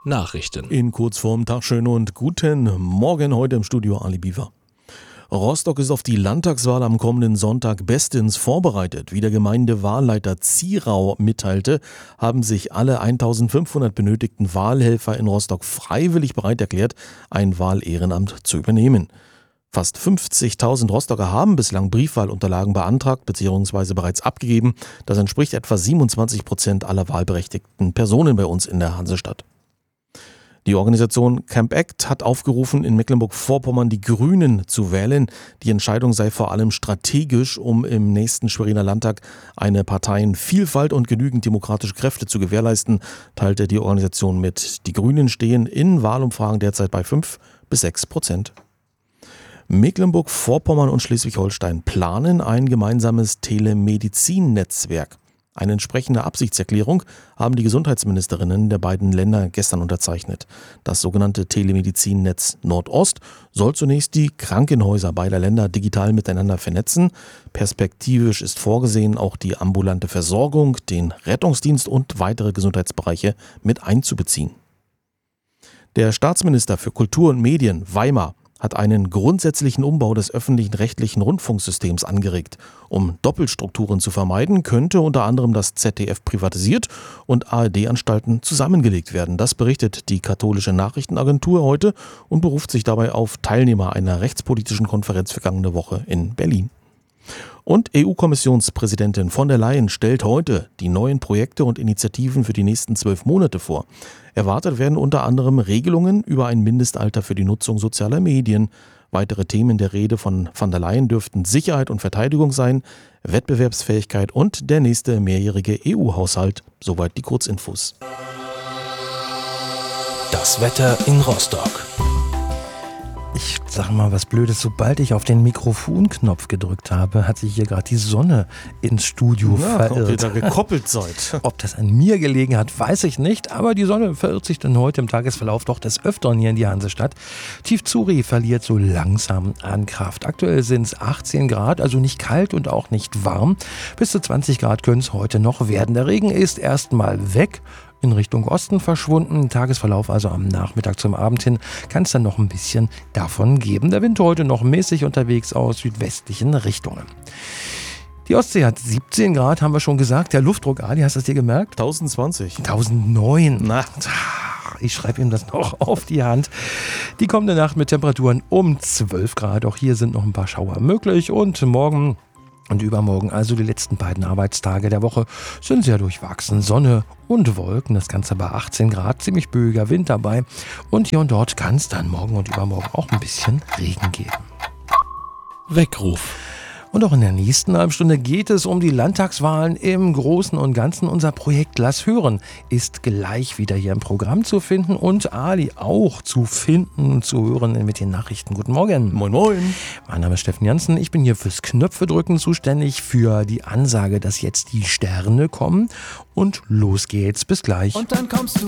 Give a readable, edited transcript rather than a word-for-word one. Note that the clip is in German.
Nachrichten. In Kurzform, Tag schön und guten Morgen, heute im Studio Ali Biewer. Rostock ist auf die Landtagswahl am kommenden Sonntag bestens vorbereitet. Wie der Gemeindewahlleiter Zierau mitteilte, haben sich alle 1500 benötigten Wahlhelfer in Rostock freiwillig bereit erklärt, ein Wahlehrenamt zu übernehmen. Fast 50.000 Rostocker haben bislang Briefwahlunterlagen beantragt bzw. bereits abgegeben. Das entspricht etwa 27% aller wahlberechtigten Personen bei uns in der Hansestadt. Die Organisation Camp Act hat aufgerufen, in Mecklenburg-Vorpommern die Grünen zu wählen. Die Entscheidung sei vor allem strategisch, um im nächsten Schweriner Landtag eine Parteienvielfalt und genügend demokratische Kräfte zu gewährleisten, teilte die Organisation mit. Die Grünen stehen in Wahlumfragen derzeit bei 5-6%. Mecklenburg-Vorpommern und Schleswig-Holstein planen ein gemeinsames Telemedizin-Netzwerk. Eine entsprechende Absichtserklärung haben die Gesundheitsministerinnen der beiden Länder gestern unterzeichnet. Das sogenannte Telemedizin-Netz Nordost soll zunächst die Krankenhäuser beider Länder digital miteinander vernetzen. Perspektivisch ist vorgesehen, auch die ambulante Versorgung, den Rettungsdienst und weitere Gesundheitsbereiche mit einzubeziehen. Der Staatsminister für Kultur und Medien, Weimar, hat einen grundsätzlichen Umbau des öffentlichen rechtlichen Rundfunksystems angeregt. Um Doppelstrukturen zu vermeiden, könnte unter anderem das ZDF privatisiert und ARD-Anstalten zusammengelegt werden. Das berichtet die Katholische Nachrichtenagentur heute und beruft sich dabei auf Teilnehmer einer rechtspolitischen Konferenz vergangene Woche in Berlin. Und EU-Kommissionspräsidentin von der Leyen stellt heute die neuen Projekte und Initiativen für die nächsten 12 Monate vor. Erwartet werden unter anderem Regelungen über ein Mindestalter für die Nutzung sozialer Medien. Weitere Themen der Rede von der Leyen dürften Sicherheit und Verteidigung sein, Wettbewerbsfähigkeit und der nächste mehrjährige EU-Haushalt. Soweit die Kurzinfos. Das Wetter in Rostock. Ich sag mal was Blödes, sobald ich auf den Mikrofonknopf gedrückt habe, hat sich hier gerade die Sonne ins Studio verirrt. Ob ihr da gekoppelt seid. Ob das an mir gelegen hat, weiß ich nicht, aber die Sonne verirrt sich dann heute im Tagesverlauf doch des Öfteren hier in die Hansestadt. Tiefzuri verliert so langsam an Kraft. Aktuell sind es 18 Grad, also nicht kalt und auch nicht warm. Bis zu 20 Grad können es heute noch werden. Der Regen ist erstmal weg. In Richtung Osten verschwunden. Tagesverlauf also am Nachmittag zum Abend hin kann es dann noch ein bisschen davon geben. Der Wind heute noch mäßig unterwegs aus südwestlichen Richtungen. Die Ostsee hat 17 Grad, haben wir schon gesagt. Der Luftdruck, Ali, hast du das dir gemerkt? 1020. 1009. Na. Ich schreibe ihm das noch auf die Hand. Die kommende Nacht mit Temperaturen um 12 Grad. Auch hier sind noch ein paar Schauer möglich. Und morgen und übermorgen, also die letzten beiden Arbeitstage der Woche, sind sehr durchwachsen. Sonne und Wolken, das Ganze bei 18 Grad, ziemlich böiger Wind dabei. Und hier und dort kann es dann morgen und übermorgen auch ein bisschen Regen geben. Weckruf. Und auch in der nächsten halben Stunde geht es um die Landtagswahlen im Großen und Ganzen. Unser Projekt Lass hören ist gleich wieder hier im Programm zu finden und Ali auch zu finden und zu hören mit den Nachrichten. Guten Morgen. Moin, moin. Mein Name ist Steffen Jansen. Ich bin hier fürs Knöpfedrücken zuständig, für die Ansage, dass jetzt die Sterne kommen. Und los geht's. Bis gleich. Und dann kommst du